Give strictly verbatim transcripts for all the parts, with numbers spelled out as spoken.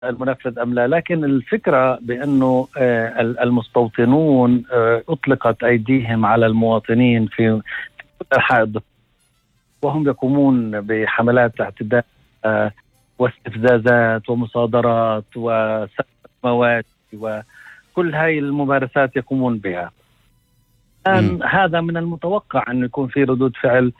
المنفذ أم لا. لكن الفكرة بأنه المستوطنون أطلقت أيديهم على المواطنين في أنحاء الضفة، وهم يقومون بحملات اعتداء واستفزازات ومصادرات وسرقة مواشي وكل هاي الممارسات يقومون بها. هذا من المتوقع أن يكون في ردود فعل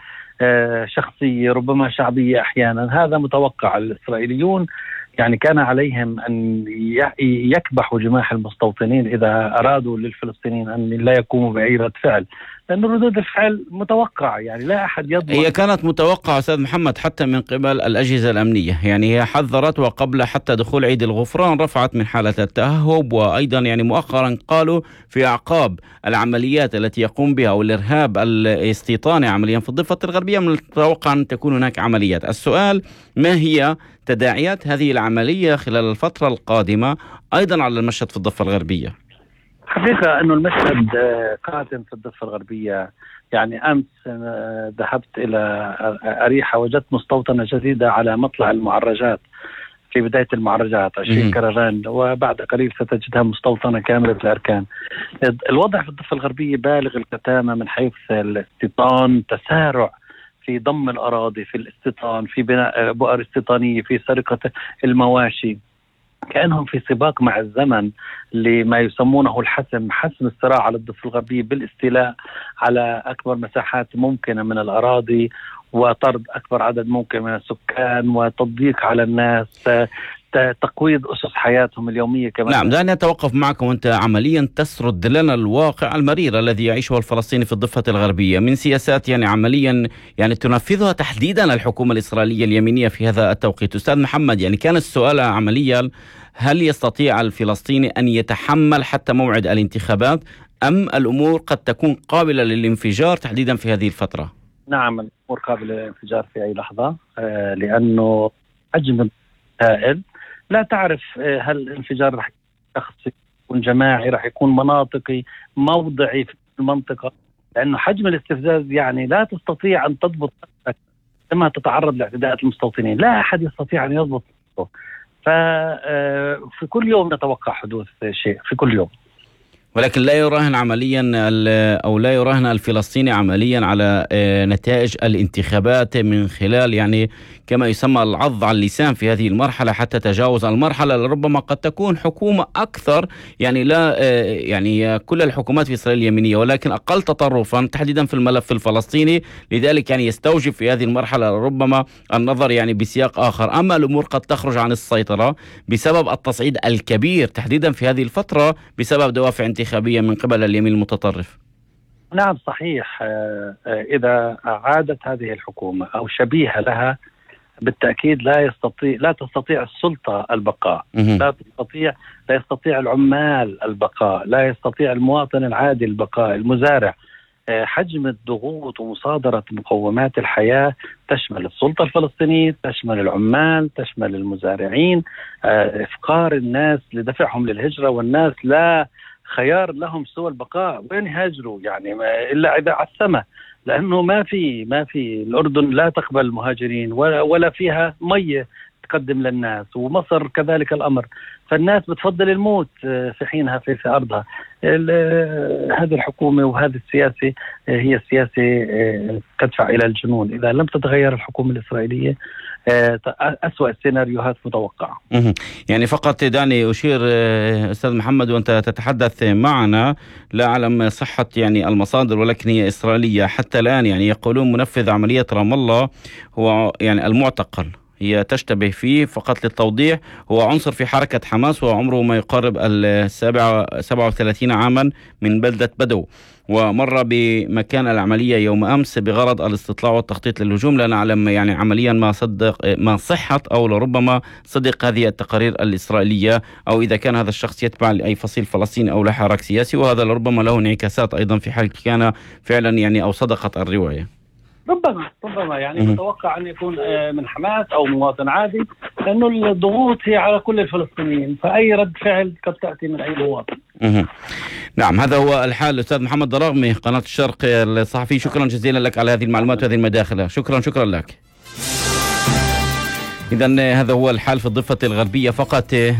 شخصية ربما شعبية أحيانا، هذا متوقع. الإسرائيليون يعني كان عليهم أن يكبحوا جماح المستوطنين إذا أرادوا للفلسطينيين أن لا يقوموا بأي رد فعل، لأن ردود الفعل متوقع، يعني لا أحد يضمن. هي كانت متوقعة أستاذ محمد حتى من قبل الأجهزة الأمنية، يعني هي حذرت، وقبل حتى دخول عيد الغفران رفعت من حالة التأهب، وأيضا يعني مؤخرا قالوا في أعقاب العمليات التي يقوم بها والإرهاب الاستيطاني عمليا في الضفة الغربية من المتوقع أن تكون هناك عمليات. السؤال ما هي تداعيات هذه العملية خلال الفترة القادمة أيضا على المشهد في الضفة الغربية؟ حقيقة أنه المشهد قاتم في الضفة الغربية. يعني أمس ذهبت إلى أريحة، وجدت مستوطنة جديدة على مطلع المعرجات، في بداية المعرجات عشرين كرفان، وبعد قليل ستجدها مستوطنة كاملة الأركان. الوضع في الضفة الغربية بالغ الكتامة من حيث الاستيطان، تسارع في ضم الأراضي، في الاستيطان، في بناء بؤر استيطانية، في سرقة المواشي. كأنهم في سباق مع الزمن لما يسمونه الحسم، حسم الصراع على الضفة الغربية بالاستيلاء على أكبر مساحات ممكنة من الأراضي، وطرد أكبر عدد ممكن من السكان، وتضييق على الناس، تقويض أسس حياتهم اليومية كمان. نعم، دعني أتوقف معكم. وأنت عمليا تسرد لنا الواقع المرير الذي يعيشه الفلسطيني في الضفة الغربية من سياسات يعني عمليا يعني تنفذها تحديدا الحكومة الإسرائيلية اليمينية في هذا التوقيت. أستاذ محمد، يعني كان السؤال عمليا هل يستطيع الفلسطيني أن يتحمل حتى موعد الانتخابات، أم الأمور قد تكون قابلة للانفجار تحديدا في هذه الفترة؟ نعم، الأمور قابلة للانفجار في أي لحظة، آه لأنه حجم هائل. لا تعرف هل الانفجار رح يكون جماعي، رح يكون مناطقي، موضعي في المنطقة، لأنه حجم الاستفزاز يعني لا تستطيع أن تضبط نفسك لما تتعرض لاعتداءات المستوطنين. لا أحد يستطيع أن يضبط نفسه. ففي كل يوم نتوقع حدوث شيء، في كل يوم. ولكن لا يراهن عمليا أو لا يراهن الفلسطيني عمليا على نتائج الانتخابات من خلال يعني كما يسمى العض على اللسان في هذه المرحلة، حتى تجاوز المرحلة لربما قد تكون حكومة أكثر، يعني لا يعني كل الحكومات في إسرائيل اليمينية، ولكن أقل تطرفا تحديدا في الملف الفلسطيني. لذلك يعني يستوجب في هذه المرحلة ربما النظر يعني بسياق آخر. أما الأمور قد تخرج عن السيطرة بسبب التصعيد الكبير تحديدا في هذه الفترة بسبب دوافع انتخابية من قبل اليمين المتطرف. نعم صحيح. إذا عادت هذه الحكومة أو شبيهة لها بالتأكيد لا يستطيع لا تستطيع السلطة البقاء، لا تستطيع لا يستطيع العمال البقاء، لا يستطيع المواطن العادي البقاء، المزارع. حجم الضغوط ومصادرة مقومات الحياة تشمل السلطة الفلسطينية، تشمل العمال، تشمل المزارعين، إفقار الناس لدفعهم للهجرة، والناس لا خيار لهم سوى البقاء. وين يهاجروا يعني إلا إذا عسمة، لأنه ما في ما في الأردن لا تقبل المهاجرين ولا ولا فيها مية تقدم للناس، ومصر كذلك الأمر. فالناس بتفضل الموت في حينها في, في أرضها. هذه الحكومة وهذه السياسة هي السياسة تدفع إلى الجنون إذا لم تتغير الحكومة الإسرائيلية. أسوأ السيناريوهات متوقعة. يعني فقط دعني أشير أستاذ محمد وأنت تتحدث معنا، لا أعلم صحة يعني المصادر ولكن هي إسرائيلية حتى الآن، يعني يقولون منفذ عملية رام الله هو يعني المعتقل، هي تشتبه فيه فقط للتوضيح، هو عنصر في حركة حماس وعمره ما يقارب السابعة سبعة وثلاثين عاما من بلدة بدو، ومر بمكان العملية يوم أمس بغرض الاستطلاع والتخطيط للهجوم. لا نعلم يعني عمليا ما صدق ما صحة أو لربما صدق هذه التقارير الإسرائيلية، أو إذا كان هذا الشخص يتبع لأي فصيل فلسطيني أو لحراك سياسي، وهذا لربما له انعكاسات أيضا في حال كان فعلا يعني أو صدقت الرواية. ربما ربما يعني متوقع أن يكون من حماس أو مواطن عادي، لأنه الضغوط هي على كل الفلسطينيين، فأي رد فعل قد تأتي من أي مواطن. نعم، هذا هو الحال. أستاذ محمد ضراغمي قناة الشرق الصحفي، شكرا جزيلا لك على هذه المعلومات وهذه المداخلة. شكرا شكرا لك. إذن هذا هو الحال في الضفة الغربية فقط.